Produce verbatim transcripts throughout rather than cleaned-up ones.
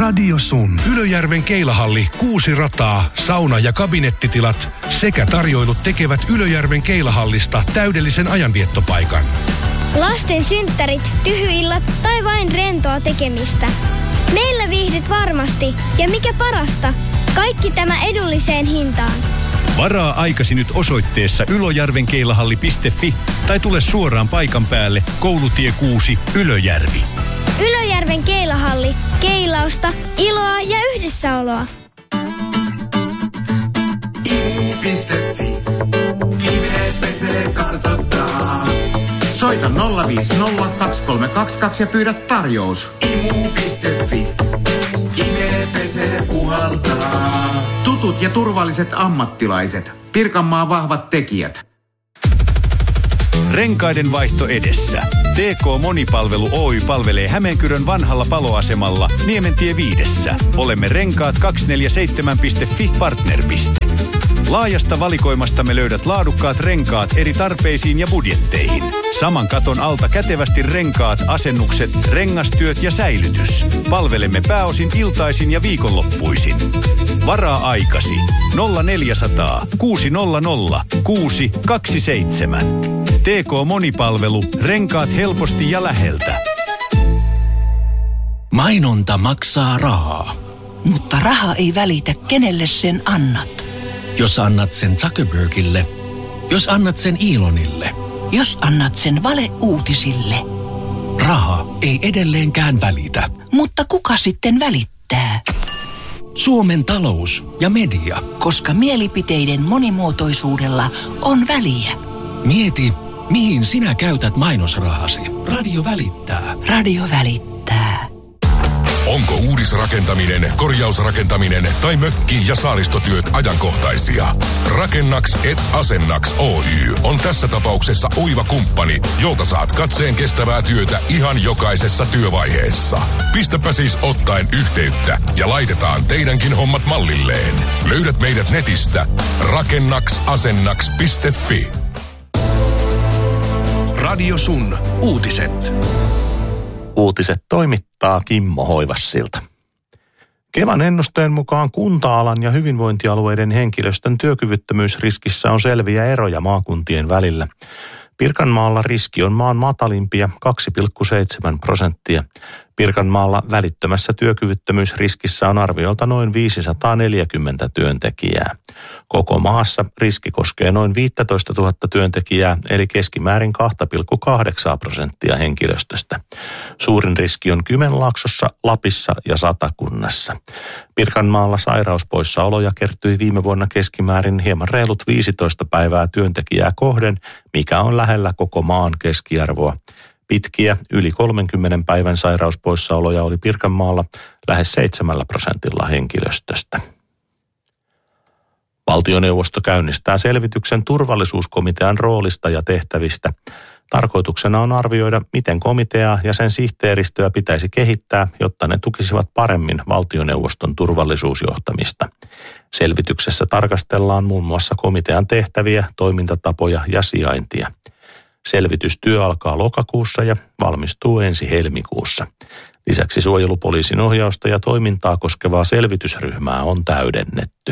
Radio Sun. Ylöjärven Keilahalli, kuusi rataa, sauna ja kabinettitilat sekä tarjoilut tekevät Ylöjärven Keilahallista täydellisen ajanviettopaikan. Lasten synttärit, tyhyillat tai vain rentoa tekemistä. Meillä viihdyt varmasti ja mikä parasta, kaikki tämä edulliseen hintaan. Varaa aikasi nyt osoitteessa ylöjärvenkeilahalli piste fi tai tule suoraan paikan päälle Koulutie kuusi, Ylöjärvi. Ylöjärven Keilahalli. Keilausta, iloa ja yhdessäoloa. imu piste fi. Nimet pesee kartoittaa. Soita nolla viisi nolla kaksi kolme kaksi kaksi ja pyydä tarjous. imu piste fi. Nimet pesee puhaltaa. Tutut ja turvalliset ammattilaiset. Pirkanmaan vahvat tekijät. Renkaiden vaihto edessä. T K Monipalvelu Oy palvelee Hämeenkyrön vanhalla paloasemalla Niementie viidessä. Olemme renkaat kaksisataaneljäkymmentäseitsemän piste fi partnerpiste. Laajasta valikoimastamme löydät laadukkaat renkaat eri tarpeisiin ja budjetteihin. Saman katon alta kätevästi renkaat, asennukset, rengastyöt ja säilytys. Palvelemme pääosin iltaisin ja viikonloppuisin. Varaa aikasi nolla neljäsataa, kuusisataanolla, kuusi kaksikymmentäseitsemän. T K Monipalvelu, renkaat helposti ja läheltä. Mainonta maksaa rahaa. Mutta raha ei välitä, kenelle sen annat. Jos annat sen Zuckerbergille, jos annat sen Elonille, jos annat sen valeuutisille. Raha ei edelleenkään välitä. Mutta kuka sitten välittää? Suomen talous ja media. Koska mielipiteiden monimuotoisuudella on väliä. Mieti, mihin sinä käytät mainosrahasi. Radio välittää. Radio välittää. Onko uudisrakentaminen, korjausrakentaminen tai mökki- ja saaristotyöt ajankohtaisia? Rakennaks et Asennaks Oy on tässä tapauksessa oiva kumppani, jolta saat katseen kestävää työtä ihan jokaisessa työvaiheessa. Pistäpä siis ottaen yhteyttä ja laitetaan teidänkin hommat mallilleen. Löydät meidät netistä rakennaks-asennaks piste fi. Radio Sun. Uutiset. Uutiset toimittaa Kimmo Hoivassilta. Kevan ennusteen mukaan kunta-alan ja hyvinvointialueiden henkilöstön työkyvyttömyysriskissä on selviä eroja maakuntien välillä. Pirkanmaalla riski on maan matalimpia kaksi pilkku seitsemän prosenttia. Pirkanmaalla välittömässä työkyvyttömyysriskissä on arviolta noin viisisataaneljäkymmentä työntekijää. Koko maassa riski koskee noin viisitoistatuhatta työntekijää, eli keskimäärin kaksi pilkku kahdeksan prosenttia henkilöstöstä. Suurin riski on Kymenlaaksossa, Lapissa ja Satakunnassa. Pirkanmaalla sairauspoissaoloja kertyi viime vuonna keskimäärin hieman reilut viisitoista päivää työntekijää kohden, mikä on lähellä koko maan keskiarvoa. Pitkiä yli kolmenkymmenen päivän sairauspoissaoloja oli Pirkanmaalla lähes seitsemällä prosentilla henkilöstöstä. Valtioneuvosto käynnistää selvityksen turvallisuuskomitean roolista ja tehtävistä. Tarkoituksena on arvioida, miten komiteaa ja sen sihteeristöä pitäisi kehittää, jotta ne tukisivat paremmin valtioneuvoston turvallisuusjohtamista. Selvityksessä tarkastellaan muun muassa komitean tehtäviä, toimintatapoja ja sijaintia. Selvitystyö alkaa lokakuussa ja valmistuu ensi helmikuussa. Lisäksi suojelupoliisin ohjausta ja toimintaa koskevaa selvitysryhmää on täydennetty.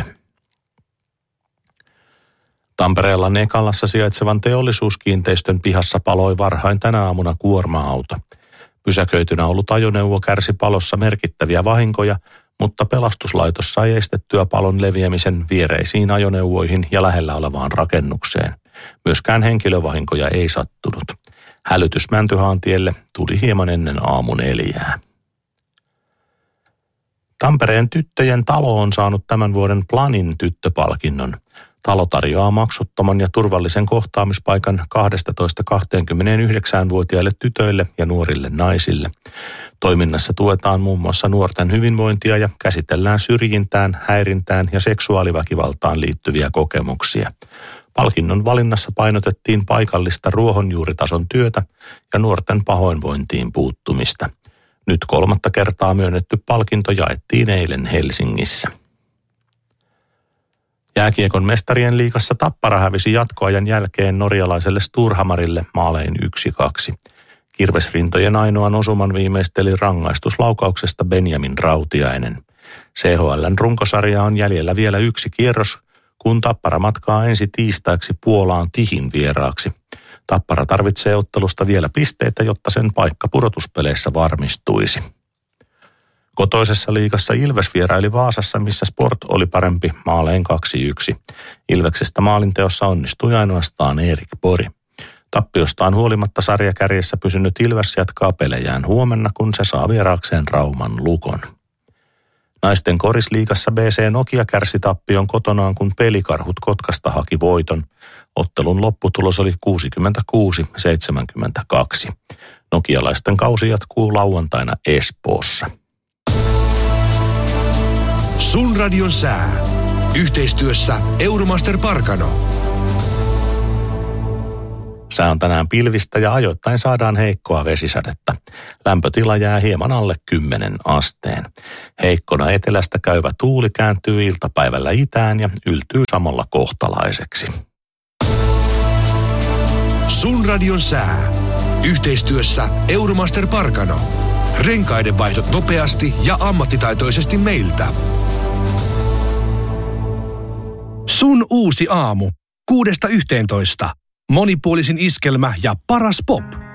Tampereella Nekalassa sijaitsevan teollisuuskiinteistön pihassa paloi varhain tänä aamuna kuorma-auto. Pysäköitynä ollut ajoneuvo kärsi palossa merkittäviä vahinkoja, mutta pelastuslaitos sai estettyä palon leviämisen viereisiin ajoneuvoihin ja lähellä olevaan rakennukseen. Myöskään henkilövahinkoja ei sattunut. Hälytys Mäntyhaantielle tuli hieman ennen aamun neljää. Tampereen tyttöjen talo on saanut tämän vuoden Planin tyttöpalkinnon. Talo tarjoaa maksuttoman ja turvallisen kohtaamispaikan kaksitoista kaksikymmentäyhdeksänvuotiaille tytöille ja nuorille naisille. Toiminnassa tuetaan muun muassa nuorten hyvinvointia ja käsitellään syrjintään, häirintään ja seksuaaliväkivaltaan liittyviä kokemuksia. Palkinnon valinnassa painotettiin paikallista ruohonjuuritason työtä ja nuorten pahoinvointiin puuttumista. Nyt kolmatta kertaa myönnetty palkinto jaettiin eilen Helsingissä. Jääkiekon mestarien liigassa Tappara hävisi jatkoajan jälkeen norjalaiselle Storhamarille maalein yksi kaksi. Kirvesrintojen ainoan osuman viimeisteli rangaistuslaukauksesta Benjamin Rautiainen. C H L:n runkosarja on jäljellä vielä yksi kierros, kun Tappara matkaa ensi tiistaiksi Puolaan Tihin vieraaksi. Tappara tarvitsee ottelusta vielä pisteitä, jotta sen paikka pudotuspeleissä varmistuisi. Kotoisessa liigassa Ilves vieraili Vaasassa, missä Sport oli parempi maalein kaksi yksi. Ilveksestä maalinteossa onnistui ainoastaan Erik Pori. Tappiostaan huolimatta sarjakärjessä pysynyt Ilves jatkaa pelejään huomenna, kun se saa vieraakseen Rauman Lukon. Naisten korisliigassa B C Nokia kärsi tappion kotonaan, kun Pelikarhut Kotkasta haki voiton. Ottelun lopputulos oli kuusikymmentäkuusi seitsemänkymmentäkaksi. Nokialaisten kausi jatkuu lauantaina Espoossa. Sun radion sää. Yhteistyössä Euromaster Parkano. Sää on tänään pilvistä ja ajoittain saadaan heikkoa vesisadetta. Lämpötila jää hieman alle kymmenen asteen. Heikkona etelästä käyvä tuuli kääntyy iltapäivällä itään ja yltyy samalla kohtalaiseksi. Sun radion sää. Yhteistyössä Euromaster Parkano. Renkaiden vaihdot nopeasti ja ammattitaitoisesti meiltä. Sun uusi aamu. Kuudesta yhteentoista. Monipuolisin iskelmä ja paras pop.